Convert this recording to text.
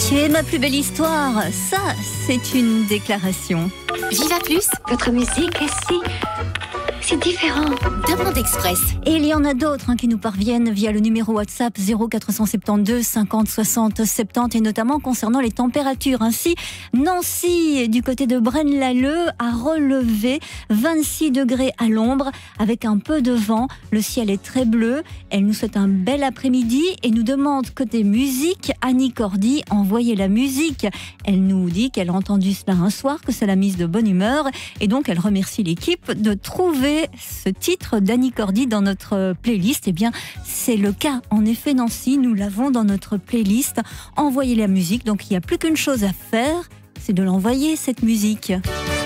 Tu es ma plus belle histoire, ça c'est une déclaration. Viva Plus, Votre musique est si différente. Demande Express. Et il y en a d'autres qui nous parviennent via le numéro WhatsApp 0472 50 60 70 et notamment concernant les températures. Ainsi, Nancy, du côté de Braine-l'Alleud, a relevé 26 degrés à l'ombre avec un peu de vent. Le ciel est très bleu. Elle nous souhaite un bel après-midi et nous demande côté musique, Annie Cordy, envoyez la musique. Elle nous dit qu'elle a entendu cela un soir, que ça l'a mise de bonne humeur et donc elle remercie l'équipe de trouver ce titre d'Annie Cordy dans notre playlist. Eh bien, c'est le cas. En effet, Nancy, nous l'avons dans notre playlist. Envoyez la musique. Donc, il n'y a plus qu'une chose à faire, c'est de l'envoyer, cette musique.